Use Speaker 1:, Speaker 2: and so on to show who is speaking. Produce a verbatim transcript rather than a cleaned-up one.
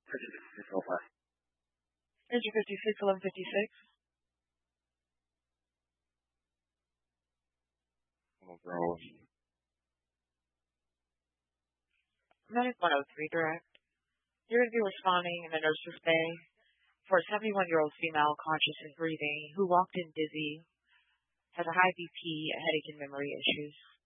Speaker 1: Engine fifty-six, eleven fifty-six.
Speaker 2: Overall,
Speaker 1: Medic one oh three direct. You're going to be responding in the nurse's bay for a seventy-one-year-old female conscious and breathing who walked in dizzy, has a high B P, a headache, and memory issues.